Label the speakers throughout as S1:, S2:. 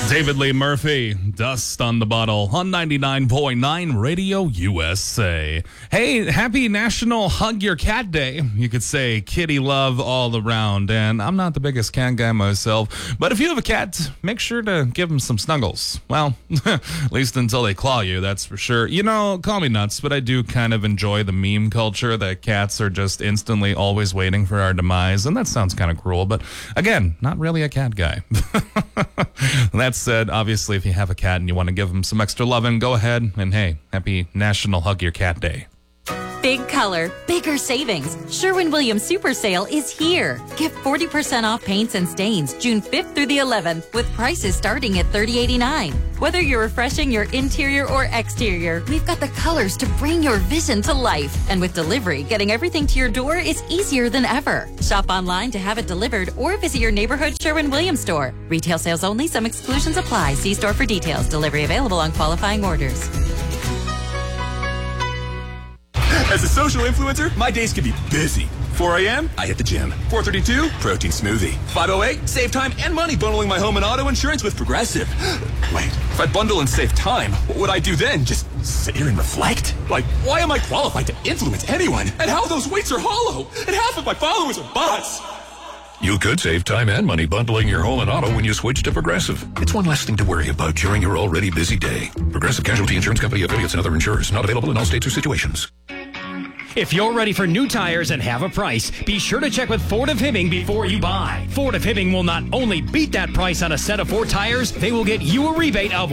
S1: David Lee Murphy, Dust on the Bottle on 99.9 Radio USA. Hey, happy National Hug Your Cat Day. You could say kitty love all around. And I'm not the biggest cat guy myself, but if you have a cat, make sure to give them some snuggles. Well, at least until they claw you, that's for sure. You know, call me nuts, but I do kind of enjoy the meme culture that cats are just instantly always waiting for our demise. And that sounds kind of cruel, but again, not really a cat guy. That said, obviously, if you have a cat and you want to give them some extra loving, go ahead and hey, happy National Hug Your Cat Day.
S2: Big color, bigger savings. Sherwin-Williams Super Sale is here. Get 40% off paints and stains June 5th through the 11th with prices starting at $30.89. Whether you're refreshing your interior or exterior, we've got the colors to bring your vision to life. And with delivery, getting everything to your door is easier than ever. Shop online to have it delivered or visit your neighborhood Sherwin-Williams store. Retail sales only. Some exclusions apply. See store for details. Delivery available on qualifying orders.
S3: As a social influencer, my days can be busy. 4 a.m., I hit the gym. 4:32, protein smoothie. 5:08, save time and money bundling my home and auto insurance with Progressive. Wait, if I bundle and save time, what would I do then? Just sit here and reflect? Like, why am I qualified to influence anyone? And how those weights are hollow? And half of my followers are bots.
S4: You could save time and money bundling your home and auto when you switch to Progressive. It's one less thing to worry about during your already busy day. Progressive Casualty Insurance Company, affiliates, and other insurers. Not available in all states or situations.
S5: If you're ready for new tires and have a price, be sure to check with Ford of Hibbing before you buy. Ford of Hibbing will not only beat that price on a set of 4 tires, they will get you a rebate of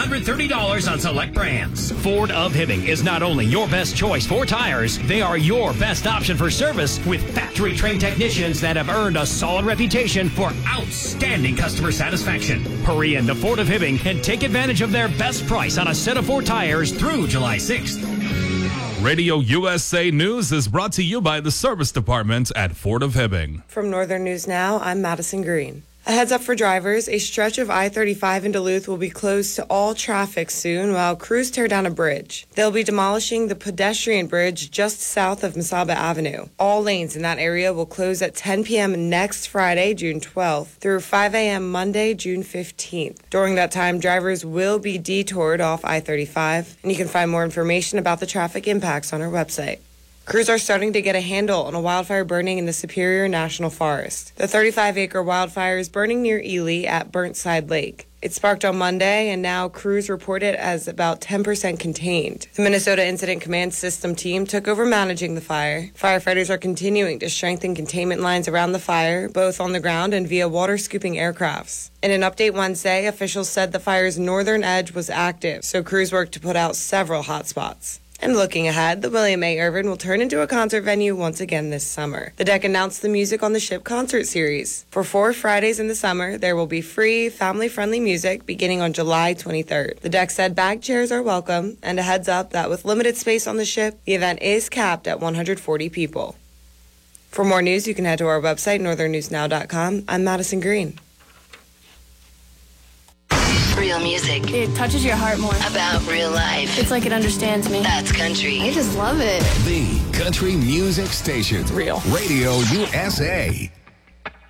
S5: $130 on select brands. Ford of Hibbing is not only your best choice for tires, they are your best option for service with factory-trained technicians that have earned a solid reputation for outstanding customer satisfaction. Hurry into Ford of Hibbing and take advantage of their best price on a set of 4 tires through July 6th.
S1: Radio USA News is brought to you by the Service Department at Ford of Hibbing.
S6: From Northern News Now, I'm Madison Green. A heads up for drivers, a stretch of I-35 in Duluth will be closed to all traffic soon while crews tear down a bridge. They'll be demolishing the pedestrian bridge just south of Mesaba Avenue. All lanes in that area will close at 10 p.m. next Friday, June 12th, through 5 a.m. Monday, June 15th. During that time, drivers will be detoured off I-35, and you can find more information about the traffic impacts on our website. Crews are starting to get a handle on a wildfire burning in the Superior National Forest. The 35-acre wildfire is burning near Ely at Burnside Lake. It sparked on Monday, and now crews report it as about 10% contained. The Minnesota Incident Command System team took over managing the fire. Firefighters are continuing to strengthen containment lines around the fire, both on the ground and via water-scooping aircrafts. In an update Wednesday, officials said the fire's northern edge was active, so crews worked to put out several hotspots. And looking ahead, the William A. Irvin will turn into a concert venue once again this summer. The deck announced the Music on the Ship concert series. For 4 Fridays in the summer, there will be free, family-friendly music beginning on July 23rd. The deck said bag chairs are welcome, and a heads up that with limited space on the ship, the event is capped at 140 people. For more news, you can head to our website, northernnewsnow.com. I'm Madison Green.
S7: Real music.
S8: It touches your heart more.
S7: About real life.
S8: It's like it understands me.
S7: That's country.
S8: I just love it.
S9: The Country Music Station.
S8: Real.
S9: Radio USA.